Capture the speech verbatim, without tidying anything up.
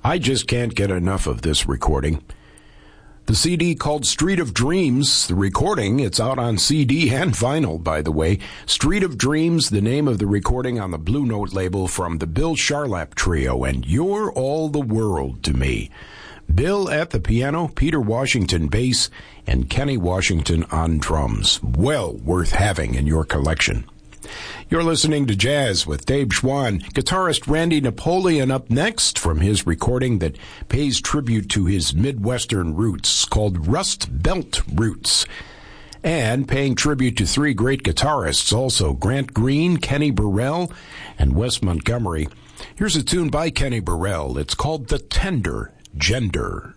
I just can't get enough of this recording. The C D called Street of Dreams, the recording, it's out on C D and vinyl, by the way. Street of Dreams, the name of the recording on the Blue Note label from the Bill Charlap Trio, and You're All the World to Me. Bill at the piano, Peter Washington bass, and Kenny Washington on drums. Well worth having in your collection. You're listening to Jazz with Dave Schwann. Guitarist Randy Napoleon up next from his recording that pays tribute to his Midwestern roots called Rust Belt Roots. And paying tribute to three great guitarists also, Grant Green, Kenny Burrell, and Wes Montgomery. Here's a tune by Kenny Burrell. It's called The Tender Gender.